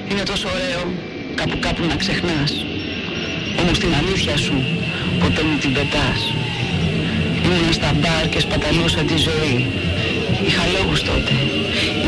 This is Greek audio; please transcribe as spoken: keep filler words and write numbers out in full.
Είναι τόσο ωραίο κάπου κάπου να ξεχνάς. Όμως την αλήθεια σου ποτέ μου την πετάς. Ήμουνα στα μπαρ και σπαταλούσα τη ζωή. Είχα λόγους τότε.